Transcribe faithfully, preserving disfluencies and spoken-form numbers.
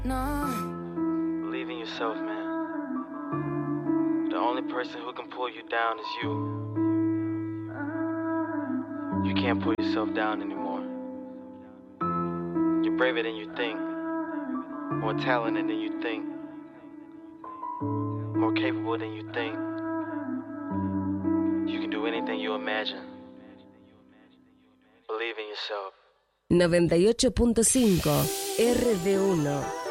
No. Believe in yourself, man. The only person who can pull you down is you. You can't pull yourself down anymore. You're braver than you think. More talented than you think. More capable than you think. You can do anything you imagine. Believe in yourself. noventa y ocho punto cinco R D uno